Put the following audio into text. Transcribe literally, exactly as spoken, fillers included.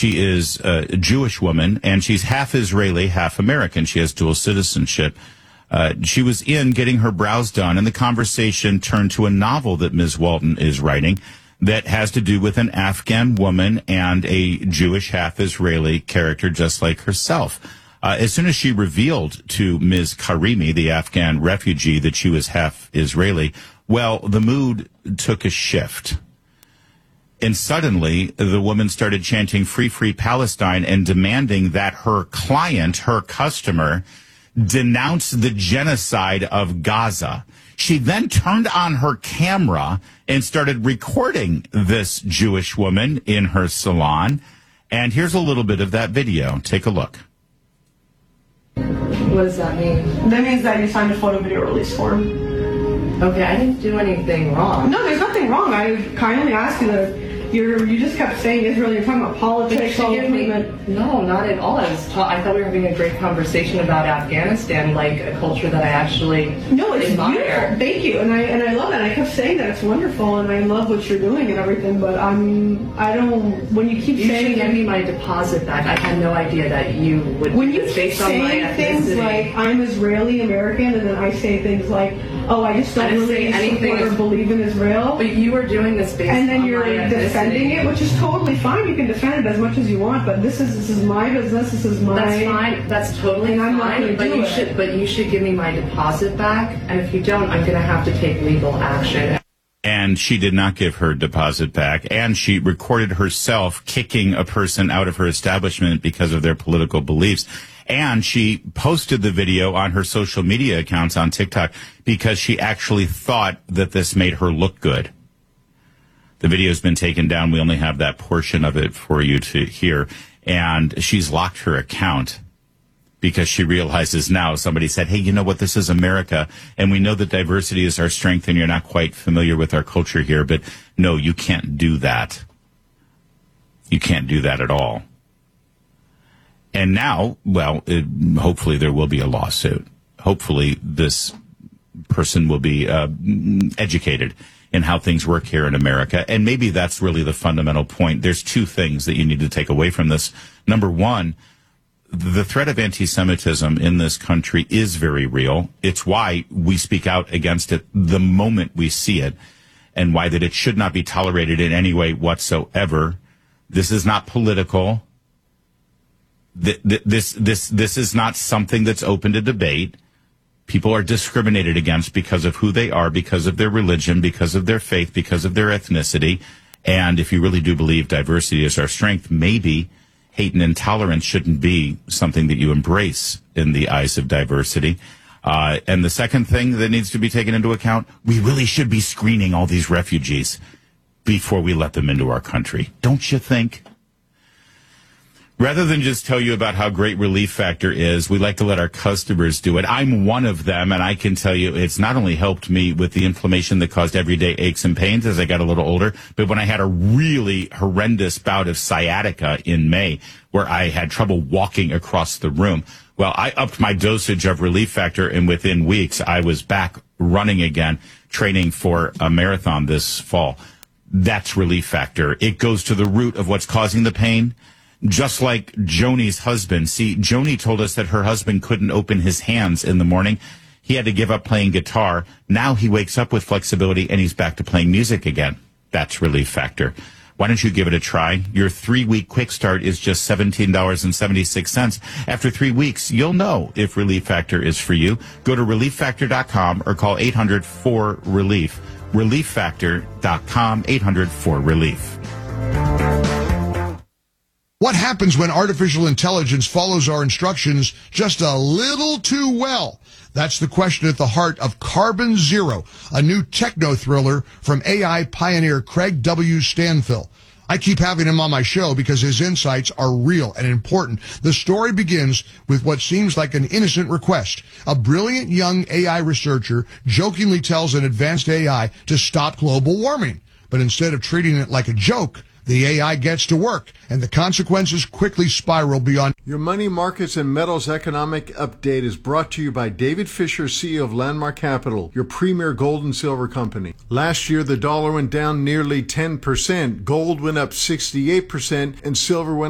She is a Jewish woman, and she's half Israeli, half American. She has dual citizenship. Uh, she was in getting her brows done, and the conversation turned to a novel that Miz Walton is writing that has to do with an Afghan woman and a Jewish, half Israeli character just like herself. Uh, as soon as she revealed to Miz Karimi, the Afghan refugee, that she was half Israeli, well, the mood took a shift. And suddenly, the woman started chanting "Free, Free Palestine" and demanding that her client, her customer, denounce the genocide of Gaza. She then turned on her camera and started recording this Jewish woman in her salon. And here's a little bit of that video. Take a look. What does that mean? That means that you signed a photo video release form. Okay, I didn't do anything wrong. No, there's nothing wrong. I kindly asked you that. You're, you just kept saying Israel. You're talking about politics. All give me, no, not at all. I was. Ta- I thought we were having a great conversation about Afghanistan, like a culture that I actually no, it's admire. Beautiful. Thank you, and I and I love that. I kept saying that it's wonderful, and I love what you're doing and everything. But I'm. I don't. When you keep you saying, should give me my deposit back. I had no idea that you would. When you based keep on my saying things like I'm Israeli American, and then I say things like, oh, I just don't I really anything support or believe in Israel. But you were doing this based and then on you're my defending it, which is totally fine. You can defend it as much as you want, but this is this is my business. This is my. That's fine. That's totally and I'm fine. Not but you it. should. But you should give me my deposit back. And if you don't, I'm going to have to take legal action. And she did not give her deposit back, and she recorded herself kicking a person out of her establishment because of their political beliefs. And she posted the video on her social media accounts on TikTok because she actually thought that this made her look good. The video's been taken down. We only have that portion of it for you to hear. And she's locked her account because she realizes now somebody said, hey, you know what? This is America. And we know that diversity is our strength, and you're not quite familiar with our culture here. But no, you can't do that. You can't do that at all. And now, well, it, hopefully there will be a lawsuit. Hopefully this person will be uh, educated in how things work here in America. And maybe that's really the fundamental point. There's two things that you need to take away from this. Number one, the threat of anti-Semitism in this country is very real. It's why we speak out against it the moment we see it, and why that it should not be tolerated in any way whatsoever. This is not political. This, this, this is not something that's open to debate. People are discriminated against because of who they are, because of their religion, because of their faith, because of their ethnicity. And if you really do believe diversity is our strength, maybe hate and intolerance shouldn't be something that you embrace in the eyes of diversity. Uh, and the second thing that needs to be taken into account, we really should be screening all these refugees before we let them into our country. Don't you think? Rather than just tell you about how great Relief Factor is, we like to let our customers do it. I'm one of them, and I can tell you it's not only helped me with the inflammation that caused everyday aches and pains as I got a little older, but when I had a really horrendous bout of sciatica in May where I had trouble walking across the room, well, I upped my dosage of Relief Factor, and within weeks I was back running again, training for a marathon this fall. That's Relief Factor. It goes to the root of what's causing the pain. Just like Joni's husband. See, Joni told us that her husband couldn't open his hands in the morning. He had to give up playing guitar. Now he wakes up with flexibility and he's back to playing music again. That's Relief Factor. Why don't you give it a try? Your three-week quick start is just seventeen dollars and seventy-six cents. After three weeks, you'll know if Relief Factor is for you. Go to relief factor dot com or call eight hundred four relief. relief factor dot com, eight hundred four relief. What happens when artificial intelligence follows our instructions just a little too well? That's the question at the heart of Carbon Zero, a new techno-thriller from A I pioneer Craig W. Stanfill. I keep having him on my show because his insights are real and important. The story begins with what seems like an innocent request. A brilliant young A I researcher jokingly tells an advanced A I to stop global warming. But instead of treating it like a joke, the A I gets to work, and the consequences quickly spiral beyond. Your Money Markets and Metals Economic Update is brought to you by David Fisher, C E O of Landmark Capital, your premier gold and silver company. Last year, the dollar went down nearly ten percent, gold went up sixty-eight percent, and silver went